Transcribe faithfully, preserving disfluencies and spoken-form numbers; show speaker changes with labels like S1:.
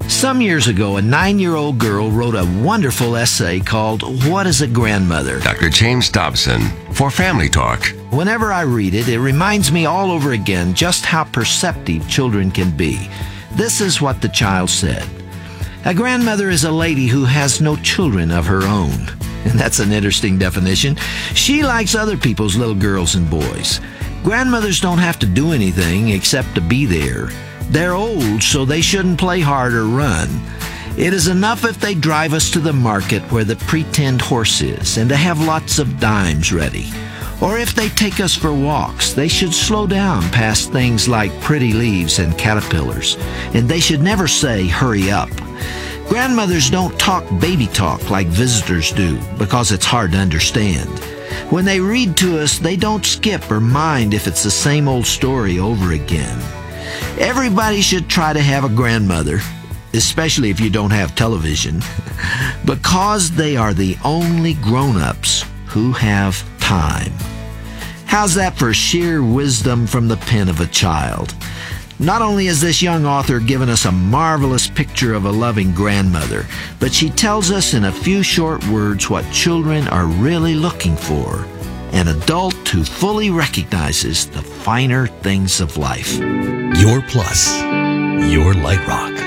S1: Some years ago, a nine-year-old girl wrote a wonderful essay called What is a Grandmother?
S2: Doctor James Dobson for Family Talk.
S1: Whenever I read it, it reminds me all over again just how perceptive children can be. This is what the child said. A grandmother is a lady who has no children of her own. And that's an interesting definition. She likes other people's little girls and boys. Grandmothers don't have to do anything except to be there. They're old, so they shouldn't play hard or run. It is enough if they drive us to the market where the pretend horse is and to have lots of dimes ready. Or if they take us for walks, they should slow down past things like pretty leaves and caterpillars. And they should never say, hurry up. Grandmothers don't talk baby talk like visitors do because it's hard to understand. When they read to us, they don't skip or mind if it's the same old story over again. Everybody should try to have a grandmother, especially if you don't have television, because they are the only grown-ups who have time. How's that for sheer wisdom from the pen of a child? Not only has this young author given us a marvelous picture of a loving grandmother, but she tells us in a few short words what children are really looking for. An adult who fully recognizes the finer things of life.
S3: Your Plus, your Light Rock.